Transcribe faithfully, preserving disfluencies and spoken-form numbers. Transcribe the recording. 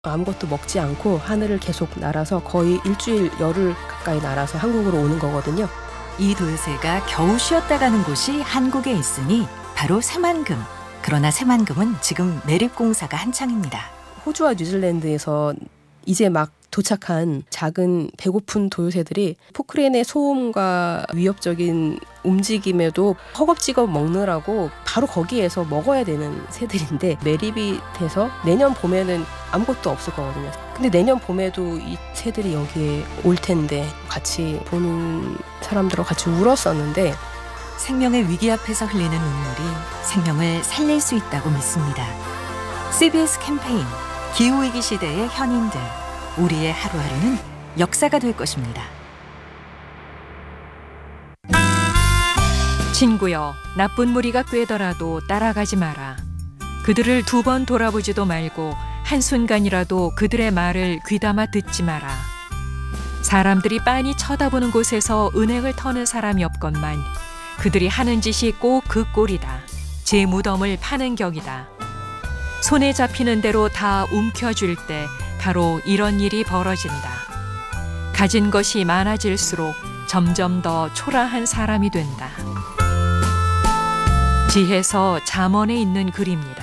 아무것도 먹지 않고 하늘을 계속 날아서 거의 일주일 열흘 가까이 날아서 한국으로 오는 거거든요. 이 도요새가 겨우 쉬었다 가는 곳이 한국에 있으니 바로 새만금. 그러나 새만금은 지금 매립공사가 한창입니다. 호주와 뉴질랜드에서 이제 막 도착한 작은 배고픈 도요새들이 포크레인의 소음과 위협적인 움직임에도 허겁지겁 먹느라고 바로 거기에서 먹어야 되는 새들인데 매립이 돼서 내년 봄에는 아무것도 없을 거거든요. 근데 내년 봄에도 이 새들이 여기에 올 텐데 같이 보는 사람들하고 같이 울었었는데 생명의 위기 앞에서 흘리는 눈물이 생명을 살릴 수 있다고 믿습니다. 씨비에스 캠페인 기후위기 시대의 현인들. 우리의 하루하루는 역사가 될 것입니다. 친구여, 나쁜 무리가 꿰더라도 따라가지 마라. 그들을 두 번 돌아보지도 말고 한순간이라도 그들의 말을 귀담아 듣지 마라. 사람들이 빤히 쳐다보는 곳에서 은행을 터는 사람이 없건만 그들이 하는 짓이 꼭 그 꼴이다. 제 무덤을 파는 격이다. 손에 잡히는 대로 다 움켜쥘 때 바로 이런 일이 벌어진다. 가진 것이 많아질수록 점점 더 초라한 사람이 된다. 지혜서 잠언에 있는 글입니다.